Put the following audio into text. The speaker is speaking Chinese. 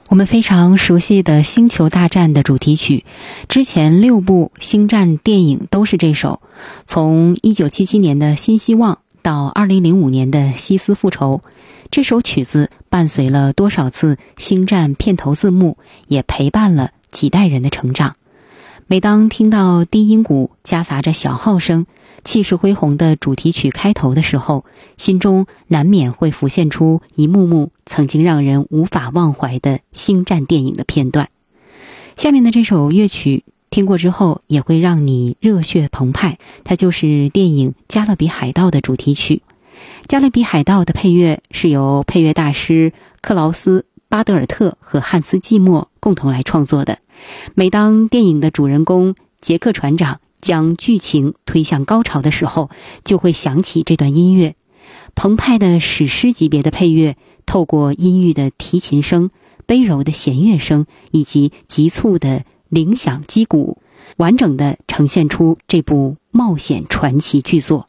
我们非常熟悉的《星球大战》的主题曲，之前6部星战电影都是这首。从1977年的《新希望》到2005年的《西斯复仇》，这首曲子伴随了多少次星战片头字幕，也陪伴了几代人的成长。每当听到低音鼓夹杂着小号声，气势恢宏的主题曲开头的时候，心中难免会浮现出一幕幕曾经让人无法忘怀的星战电影的片段。下面的这首乐曲听过之后也会让你热血澎湃，它就是电影《加勒比海盗》的主题曲。加勒比海盗的配乐是由配乐大师克劳斯·巴德尔特和汉斯·季默共同来创作的。每当电影的主人公杰克船长将剧情推向高潮的时候，就会响起这段音乐。澎湃的史诗级别的配乐，透过阴郁的提琴声、悲柔的弦乐声以及急促的铃响击鼓，完整地呈现出这部冒险传奇巨作。